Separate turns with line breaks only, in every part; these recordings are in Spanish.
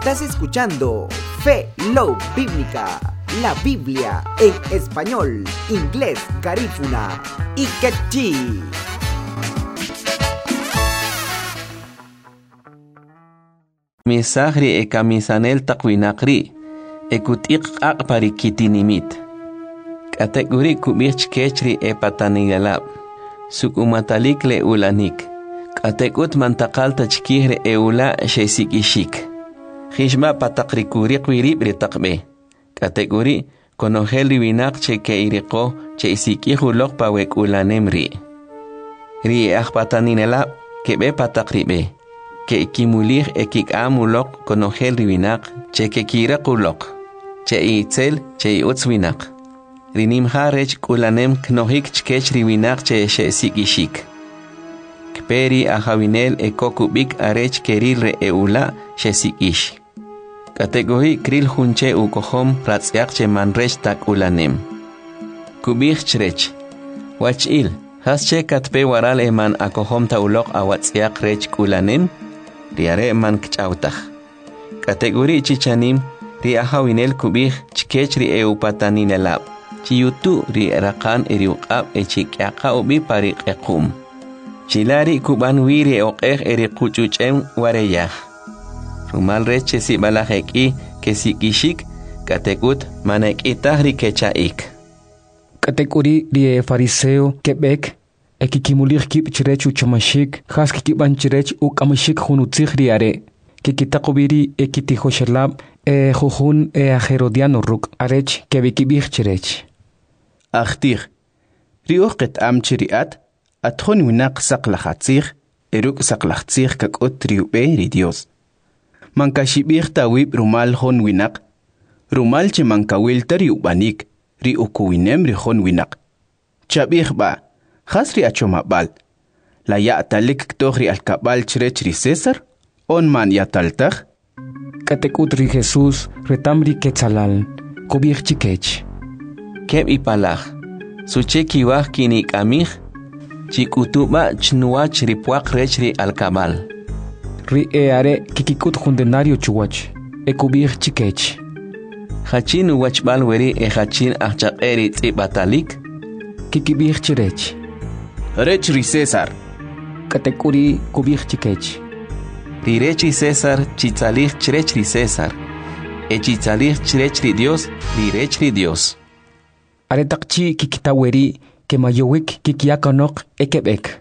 Estás escuchando Fe Love Bíblica, la Biblia en español, inglés, garífuna y quechí.
Misahri e kamisanel takwinakri, ekutik akpari kitinimit. Kategori kubich kechri e patanigalab, sukumatalik le ulanik. Katekut mantakalta chkihre e ula shesikishik. Hishma patakrikuri kwirib ritakbe. Kategori konoheli winak che ke iriko che isikihulok pawek ulanemri. Ri e akpataninelab kebe patakribe. Ke ikimulih ekik amulok konohel riwinak che ke kirakulok che itzel che utzwinak rinim harech kulanem knohik chkech riwinak che sikishik kperi ahawinel ekokubik arech keril re eula sikish kategori kril hunche ukohom ratzyak che manrech tak ulanem kubich chrech wachil hasche katpe waral eman akohom taulok awatzyak rech kulanem riare man kchautaj. Kategori chichanim ri ahawinel kubih chkech ri eupataninelab. Chiyutu ri rakan eriuqab echikyaka ubi pariq equm. Chilari kuban wiri oqej eri kuchuchem wareyaj. Rumal reche si balajeki kesikishik kategut manekitaj ri kechaik.
Kategori ri fariseo kebek ekikimulir kip chirech uchamashik khas kikiban chirech ukamashik hunutzig riare kikitaqubiri ekitihoshalab juhun aherodiano ruk arech kebikibih chirech
akhtir riuqet amchiriat athon winaq saqlahatzig eruk saqlahatzig kakot riube ri Dios mankashibir tawib rumal hon winaq rumal che mankawil tariubanik ri ukuwinem ri hon winaq chabih ba Khasri achomabal. La ya'talik ktohri al-kabal chirechri César, on man yataltaj.
Katekutri Jesús retamri quetzalal, kubir chikech.
Keb ipalaj, sucheki waj kinik amij, chikutuba chnuach ripuak rechri al-kabal.
Ri eare kikikut jundenario chuwach, kubir chikech.
Hachin wachbal weri hachin achaqeri tzibatalik,
kikibir chirech.
Rechri César.
Katekuri kubir chikech.
Rirechi César chitzalih chirechri César. Echitzalih chirechri Dios, rirechri Dios.
Aretakchi kikitaweri kemayowik kikiakanok ekebek.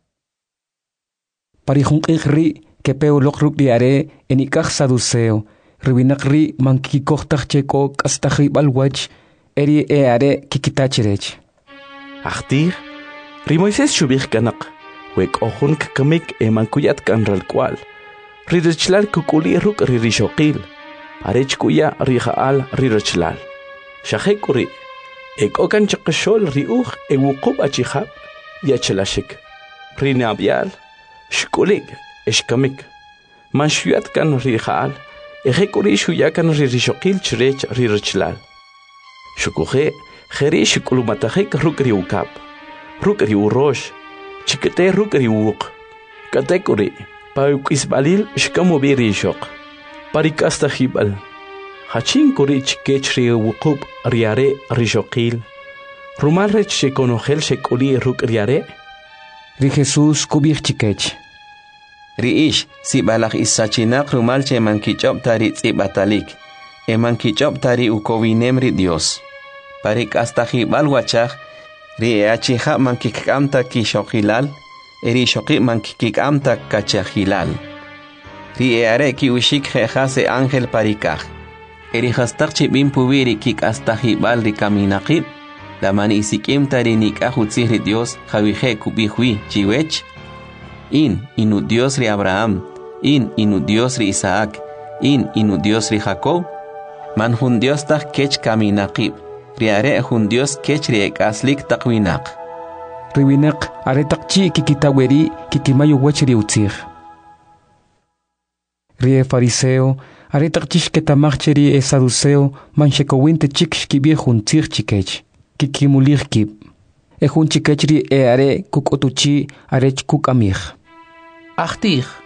Parijunkri kepeolok rukdiare enikaj saduceo. Riwinakri mankikoktaj cheko kastajri balwach eri eare kikitachirech.
Achtir Ri Moisés shubih kanak, wek ohun kakamik emankuyat kanral kwal. Ri rechlal kukuli ruk ri rishokil, arech kuya ri haal ri rechlal. Shahekuri, ek okan chakashol ri wukub achihab, yachelashik. Ri nabial, shkulig, eshkamik. Man shuyat kan ri haal, ehekuri shuyakan ri rishokil chirech ri rechlal. Shukuhe, kheri shikulumatahek ruk ri ukab. Rukari urosh, chikete rukari wuk. Katekuri, paukisbalil shkamubiri shok. Parikasta hibal. Hachin kuri chikechri wukub riare rishokil. Rumalrech shekonohel shekuli rukriare.
Ri Jesús kubir chikech.
Riish, si balak isachinak rumal che mankichop tari tsibatalik. Mankichop tari ukovinemri Dios. Parikasta hibal wachach. Ri achija mankikamta kishokilal, eri shoki mankikamta kachahilal. Ri eare ki ushik jehase ángel parikaj. Eri hastak chibim pubiri kik hasta hibal ri kaminakib, la mani isikimta ri nikahutziri Dios javije kubihui chiwech. Inu Dios ri Abraham, inu Dios ri Isaac, inu Dios ri Jacob. Man hun Dios tak kech kaminakib. Riare hun Dios kechri ekaslik takwinak.
Riwinak aretakchi kikitaweri kikimayo wachri utzir. Rie fariseo aretakchi ketamacheri saduceo manchekowinte chik kibie juntzir chikech. Kikimulir kib. Ejun chikechri are kukotuchi arech kukamir.
Achtir.